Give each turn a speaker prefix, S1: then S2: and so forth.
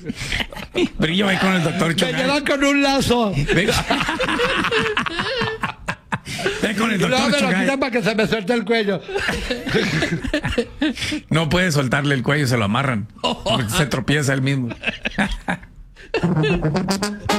S1: Pero yo voy con el doctor
S2: Me
S1: Chocay.
S2: llevan con un lazo.
S1: Ve con el
S2: Y luego
S1: doctor
S2: me lo
S1: Chocay.
S2: quitan para que se me suelte el cuello.
S1: No puede soltarle el cuello, se lo amarran. Porque se tropieza él mismo.